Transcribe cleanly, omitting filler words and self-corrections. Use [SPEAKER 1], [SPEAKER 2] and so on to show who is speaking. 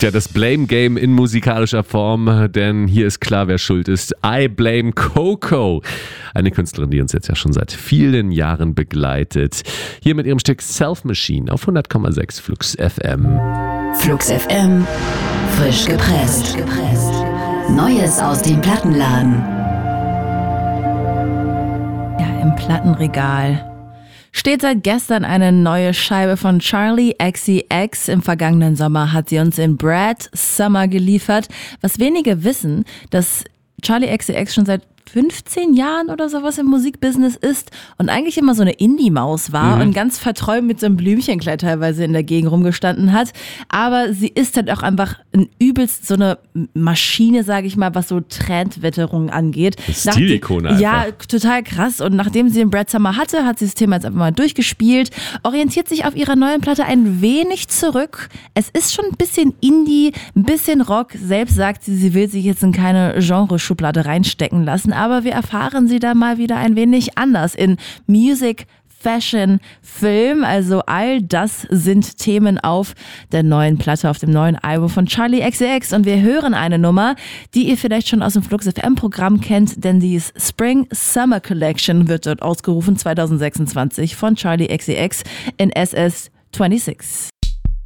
[SPEAKER 1] Ja, das Blame Game in musikalischer Form, denn hier ist klar, wer schuld ist. I Blame Coco. Eine Künstlerin, die uns jetzt ja schon seit vielen Jahren begleitet. Hier mit ihrem Stück Self Machine auf 100,6 Flux FM.
[SPEAKER 2] Flux FM, frisch gepresst. Neues aus dem Plattenladen.
[SPEAKER 3] Ja, im Plattenregal steht seit gestern eine neue Scheibe von Charli XCX. Im vergangenen Sommer hat sie uns in Brad Summer geliefert. Was wenige wissen, dass Charli XCX schon seit 15 Jahren oder sowas im Musikbusiness ist und eigentlich immer so eine Indie-Maus war und ganz verträumt mit so einem Blümchenkleid teilweise in der Gegend rumgestanden hat. Aber sie ist halt auch einfach ein übelst so eine Maschine, sage ich mal, was so Trendwetterungen angeht.
[SPEAKER 1] Stilikone einfach.
[SPEAKER 3] Ja, total krass. Und nachdem sie den Brad Summer hatte, hat sie das Thema jetzt einfach mal durchgespielt, orientiert sich auf ihrer neuen Platte ein wenig zurück. Es ist schon ein bisschen Indie, ein bisschen Rock. Selbst sagt sie, sie will sich jetzt in keine Genreschublade reinstecken lassen. Aber wir erfahren sie da mal wieder ein wenig anders in Music, Fashion, Film. Also all das sind Themen auf der neuen Platte, auf dem neuen Album von Charli XCX. Und wir hören eine Nummer, die ihr vielleicht schon aus dem Flux FM Programm kennt, denn die Spring Summer Collection wird dort ausgerufen 2026 von Charli XCX in SS 26.